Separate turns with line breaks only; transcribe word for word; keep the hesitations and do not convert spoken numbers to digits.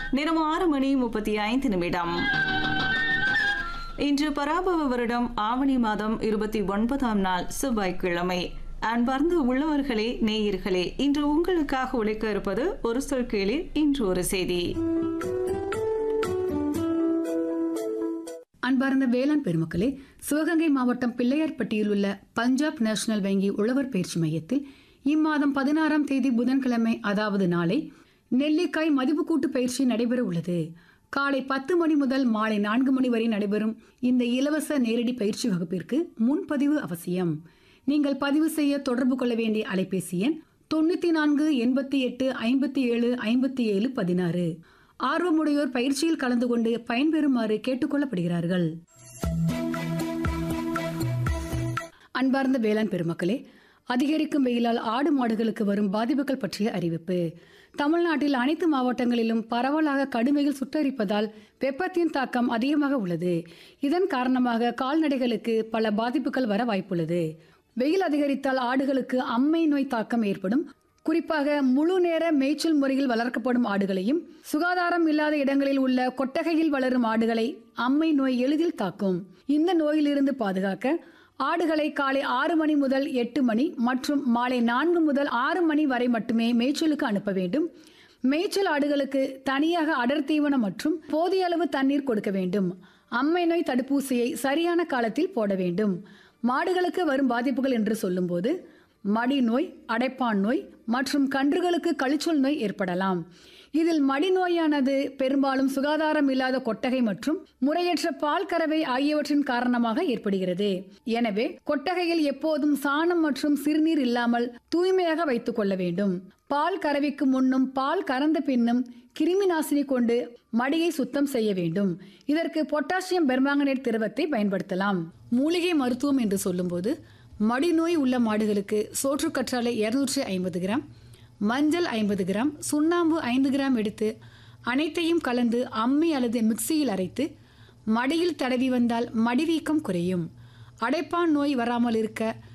நேரம் ஆறு மணி முப்பத்தி ஐந்து நிமிடம். இன்று பராபவ வருடம் ஆவணி மாதம் இருபத்தி ஒன்பதாம் நாள் செவ்வாய்க்கிழமை. அன்பார்ந்த உள்ளவர்களே, நேயர்களே, இன்று உங்களுக்காக உழைக்க இருப்பது ஒரு சொல் கேளிர். இன்று ஒரு செய்தி.
அன்பார்ந்த வேளாண் பெருமக்களே, சிவகங்கை மாவட்டம் பிள்ளையார்பட்டியில் உள்ள பஞ்சாப் நேஷனல் வங்கி உழவர் பயிற்சி மையத்தில் இம்மாதம் பதினாறாம் தேதி புதன்கிழமை, அதாவது நாளை, நெல்லிக்காய் மதிப்பு கூட்டு பயிற்சி நடைபெற உள்ளது. காலை பத்து மணி முதல் மாலை நான்கு மணி வரை நடைபெறும் இந்த இலவச நேரடி பயிற்சி வகுப்பிற்கு முன்பதிவு அவசியம். நீங்கள் பதிவு செய்ய தொடர்பு கொள்ள வேண்டிய அலைபேசி எண் தொண்ணூத்தி நான்கு எண்பத்தி எட்டு ஐம்பத்தி ஏழு ஐம்பத்தி ஏழு பதினாறு. ஆர்வமுடையோர் பயிற்சியில் கலந்து கொண்டு பயன்பெறுமாறு கேட்டுக்கொள்ளப்படுகிறார்கள். அன்பார்ந்த வேளாண் பெருமக்களே, அதிகரிக்கும் வெயிலால் ஆடு மாடுகளுக்கு வரும் பாதிப்புகள் பற்றிய அறிவிப்பு. தமிழ்நாட்டில் அனைத்து மாவட்டங்களிலும் பரவலாக கடுமையில் சுட்டரிப்பதால் வெப்பத்தின் தாக்கம் அதிகமாக உள்ளது. இதன் காரணமாக கால்நடைகளுக்கு பல பாதிப்புகள் வர வாய்ப்புள்ளது. வெயில் அதிகரித்தால் ஆடுகளுக்கு அம்மை நோய் தாக்கம் ஏற்படும். குறிப்பாக முழு நேர மேய்ச்சல் முறையில் வளர்க்கப்படும் ஆடுகளையும் சுகாதாரம் இல்லாத இடங்களில் உள்ள கொட்டகையில் வளரும் ஆடுகளை அம்மை நோய் எளிதில் தாக்கும். இந்த நோயிலிருந்து பாதுகாக்க ஆடுகளை காலை ஆறு மணி முதல் எட்டு மணி மற்றும் மாலை நான்கு முதல் ஆறு மணி வரை மட்டுமே மேய்ச்சலுக்கு அனுப்ப வேண்டும். மேய்ச்சல் ஆடுகளுக்கு தனியாக அடர் தீவனம் மற்றும் போதிய அளவு தண்ணீர் கொடுக்க வேண்டும். அம்மை நோய் தடுப்பூசியை சரியான காலத்தில் போட வேண்டும். மாடுகளுக்கு வரும் பாதிப்புகள் என்று சொல்லும்போது மடி நோய், அடைப்பான் நோய் மற்றும் கன்றுகளுக்கு கழிச்சொல் நோய் ஏற்படலாம். இதில் மடி நோயானது பெரும்பாலும் சுகாதாரம் இல்லாத கொட்டகை மற்றும் முறையற்ற பால் கறவை ஆகியவற்றின் காரணமாக ஏற்படுகிறது. எனவே கொட்டகையில் எப்போதும் சாணம் மற்றும் சிறுநீர் இல்லாமல் தூய்மையாக வைத்துக் கொள்ள வேண்டும். பால் கறவைக்கு முன்னும் பால் கறந்த பின்னும் கிருமி நாசினி கொண்டு மடியை சுத்தம் செய்ய வேண்டும். இதற்கு பொட்டாசியம் பெர்மாங்கனேட் திரவத்தை பயன்படுத்தலாம். மூலிகை மருத்துவம் என்று சொல்லும்போது மடிநோய் உள்ள மாடுகளுக்கு சோற்றுக்கற்றாழை இருநூற்றி ஐம்பது கிராம், மஞ்சள் ஐம்பது கிராம், சுண்ணாம்பு ஐந்து கிராம் எடுத்து அனைத்தையும் கலந்து அம்மி அல்லது மிக்சியில் அரைத்து மடியில் தடவி வந்தால் மடிவீக்கம் குறையும். அடைப்பான் நோய் வராமல் இருக்க